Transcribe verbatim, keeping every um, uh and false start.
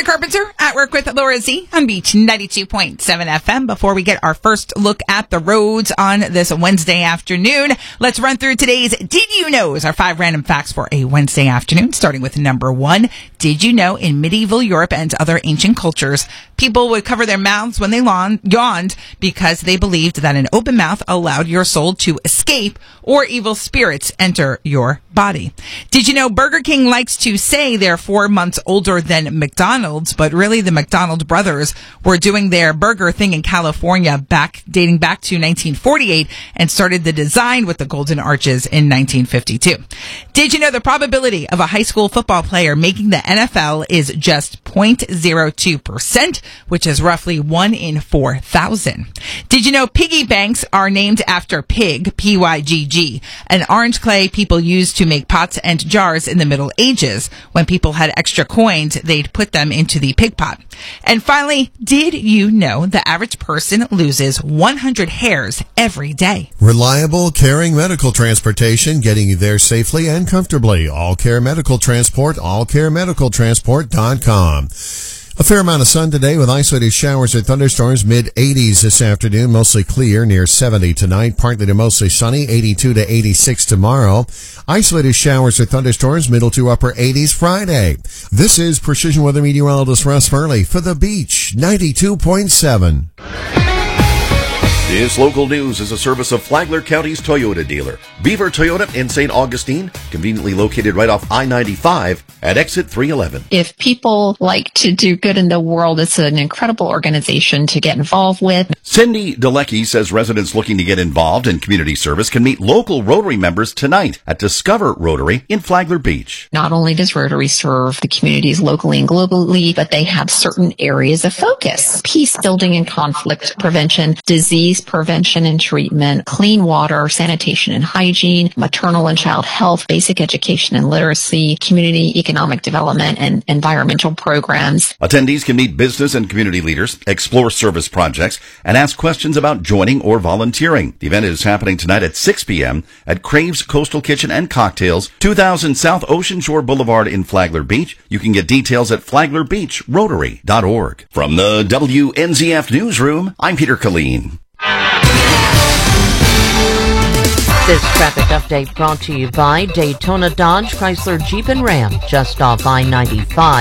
Carpenter at work with Laura Z on Beach ninety-two point seven F M. Before we get our first look at the roads on this Wednesday afternoon, let's run through today's Did You Knows, our five random facts for a Wednesday afternoon, starting with number one. Did you know in medieval Europe and other ancient cultures, people would cover their mouths when they lawn- yawned because they believed that an open mouth allowed your soul to escape or evil spirits enter your body? Did you know Burger King likes to say they're four months older than McDonald's, but really the McDonald brothers were doing their burger thing in California back dating back to nineteen forty-eight and started the design with the golden arches in nineteen fifty-two. Did you know the probability of a high school football player making the N F L is just zero point zero two percent, which is roughly one in four thousand? Did you know piggy banks are named after pig, P Y G G, an orange clay people used to make pots and jars in the Middle Ages? When people had extra coins, they'd put them into the pig pot. And finally, did you know the average person loses one hundred hairs every day? Reliable, caring medical transportation, getting you there safely and comfortably. All Care Medical Transport, all care medical transport dot com. A fair amount of sun today with isolated showers or thunderstorms, mid eighties this afternoon, mostly clear, near seventy tonight, partly to mostly sunny, eighty-two to eighty-six tomorrow. Isolated showers or thunderstorms, middle to upper eighties Friday. This is Precision Weather Meteorologist Russ Furley for the Beach ninety-two point seven. This local news is a service of Flagler County's Toyota dealer, Beaver Toyota in Saint Augustine, conveniently located right off I ninety-five at exit three eleven. If people like to do good in the world, it's an incredible organization to get involved with. Cindy Delecky says residents looking to get involved in community service can meet local Rotary members tonight at Discover Rotary in Flagler Beach. Not only does Rotary serve the communities locally and globally, but they have certain areas of focus: peace building and conflict prevention, disease prevention and treatment, clean water, sanitation and hygiene, maternal and child health, basic education and literacy, community economic development, and environmental programs. Attendees can meet business and community leaders, explore service projects, and ask questions about joining or volunteering. The event is happening tonight at six p.m. at Crave's Coastal Kitchen and Cocktails, two thousand South Ocean Shore Boulevard in Flagler Beach. You can get details at flagler beach rotary dot org. From the W N Z F Newsroom, I'm Peter Colleen. This traffic update brought to you by Daytona Dodge Chrysler Jeep and Ram, just off I ninety-five.